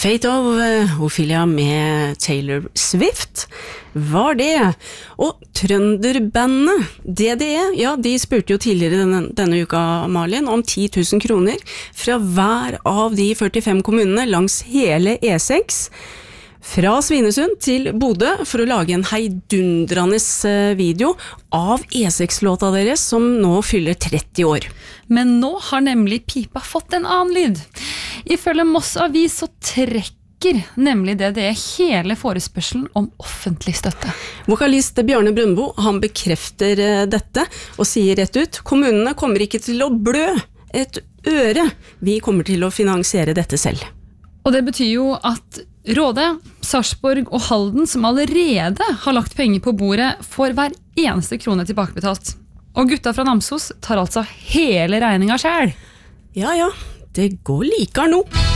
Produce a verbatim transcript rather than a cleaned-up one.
Fate of Ophelia med Taylor Swift var det. Og trønderbandet D D E, ja, de spurte jo tidligere denne, denne uka, Malin, om ti tusen kroner fra hver av de førtifem kommunene langs hele E seks, fra Svinesund til Bodø, for å lage en heidundrende video av E seks-låta deres, som nå fyller tretti år. Men nå har nemlig pipa fått en annen lyd. Ifølge Moss Avis så trekker nemlig D D E hele forespørselen om offentlig støtte. Vokalist Bjarne Brøndbo, han bekrefter dette og sier rett ut: kommunene kommer ikke til å blø et øre, vi kommer til å finansiere dette selv. Og det betyr jo at Råde, Sarpsborg og Halden, som allerede har lagt penger på bordet, får hver eneste krone tilbakebetalt. Og gutta fra Namsos tar altså hele regninga selv. Ja, ja, det går likere nå.